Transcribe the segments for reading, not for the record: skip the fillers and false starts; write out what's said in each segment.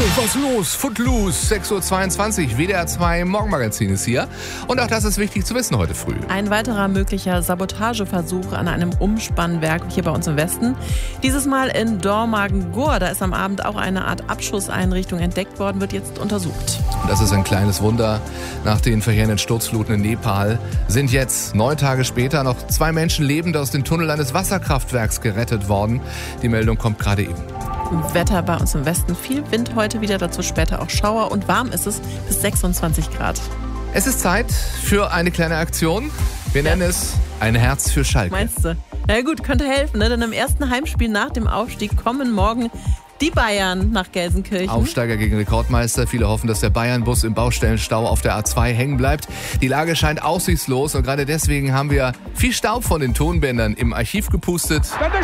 Was los? Footloose, 6.22 Uhr, WDR 2 Morgenmagazin ist hier. Und auch das ist wichtig zu wissen heute früh. Ein weiterer möglicher Sabotageversuch an einem Umspannwerk hier bei uns im Westen. Dieses Mal in Dormagen-Gur. Da ist am Abend auch eine Art Abschusseinrichtung entdeckt worden, wird jetzt untersucht. Das ist ein kleines Wunder. Nach den verheerenden Sturzfluten in Nepal sind jetzt 9 Tage später noch 2 Menschen lebend aus den Tunnel eines Wasserkraftwerks gerettet worden. Die Meldung kommt gerade eben. Wetter bei uns im Westen. Viel Wind heute wieder, dazu später auch Schauer. Und warm ist es bis 26 Grad. Es ist Zeit für eine kleine Aktion. Wir nennen es ein Herz für Schalke. Meinst du? Na gut, könnte helfen, ne? Denn im ersten Heimspiel nach dem Aufstieg kommen morgen die Bayern nach Gelsenkirchen. Aufsteiger gegen Rekordmeister. Viele hoffen, dass der Bayern-Bus im Baustellenstau auf der A2 hängen bleibt. Die Lage scheint aussichtslos und gerade deswegen haben wir viel Staub von den Tonbändern im Archiv gepustet.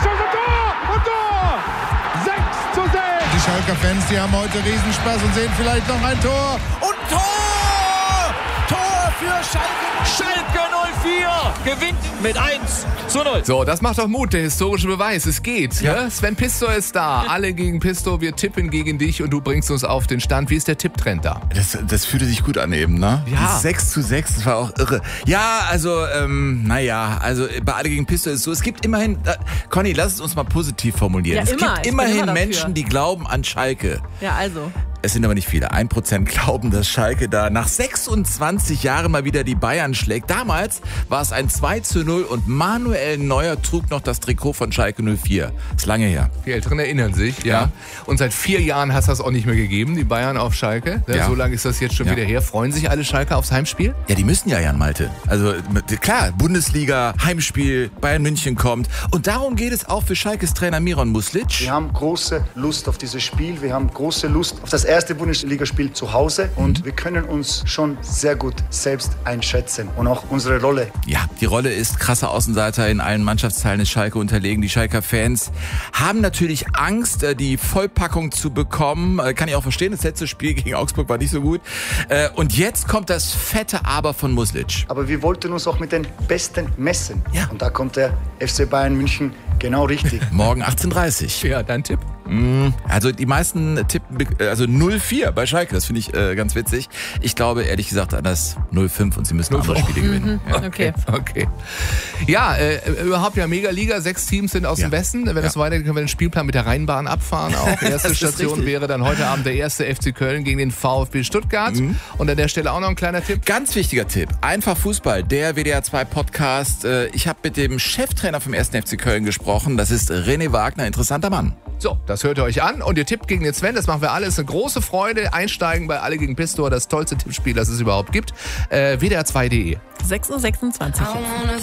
Die Schalker Fans, die haben heute Riesenspaß und sehen vielleicht noch ein Tor. Und Tor! Tor für Schalke! Schalke 04 gewinnt mit 1:0. So, das macht doch Mut, der historische Beweis. Es geht. Ja. Sven Pistor ist da. Alle gegen Pistor. Wir tippen gegen dich und du bringst uns auf den Stand. Wie ist der Tipptrend da? Das fühlte sich gut an eben, ne? Ja. 6:6, das war auch irre. Ja, also, bei Alle gegen Pistor ist es so, es gibt immerhin, Conny, lass es uns mal positiv formulieren. Ja, es gibt immerhin Menschen, die glauben an Schalke. Ja, also. Es sind aber nicht viele. 1% glauben, dass Schalke da nach 26 Jahren mal wieder die Bayern schlägt. Damals war es ein 2:0 und Manuel Neuer trug noch das Trikot von Schalke 04. Ist lange her. Die Älteren erinnern sich, ja. Und seit 4 Jahren hat es das auch nicht mehr gegeben, die Bayern auf Schalke. Ja. So lange ist das jetzt schon wieder her. Freuen sich alle Schalke aufs Heimspiel? Ja, die müssen ja, Jan Malte. Also klar, Bundesliga, Heimspiel, Bayern München kommt. Und darum geht es auch für Schalkes Trainer Miron Muslic. Wir haben große Lust auf dieses Spiel. Wir haben große Lust auf das erste Bundesligaspiel zu Hause und wir können uns schon sehr gut selbst einschätzen und auch unsere Rolle. Ja, die Rolle ist krasser Außenseiter in allen Mannschaftsteilen ist Schalke unterlegen. Die Schalker Fans haben natürlich Angst, die Vollpackung zu bekommen. Kann ich auch verstehen, das letzte Spiel gegen Augsburg war nicht so gut. Und jetzt kommt das fette Aber von Muslic. Aber wir wollten uns auch mit den Besten messen. Ja. Und da kommt der FC Bayern München genau richtig. Morgen 18:30 Ja, dein Tipp? Also die meisten tippen, also 0:4 bei Schalke, das finde ich ganz witzig. Ich glaube ehrlich gesagt an das 0:5 und sie müssen andere Spiele gewinnen. Ja. Okay. Ja, überhaupt ja Mega-Liga, 6 Teams sind aus dem Westen. Wenn es weitergeht, können wir den Spielplan mit der Rheinbahn abfahren. Auch erste Station wäre dann heute Abend der erste FC Köln gegen den VfB Stuttgart. Und an der Stelle auch noch ein kleiner Tipp. Ganz wichtiger Tipp, einfach Fußball, der WDR 2 Podcast. Ich habe mit dem Cheftrainer vom 1. FC Köln gesprochen, das ist René Wagner, interessanter Mann. So, das hört ihr euch an und ihr tippt gegen den Sven, das machen wir alles. Eine große Freude, einsteigen bei Alle gegen Pistor, das tollste Tippspiel, das es überhaupt gibt. WDR2.de. 6:26 Uhr.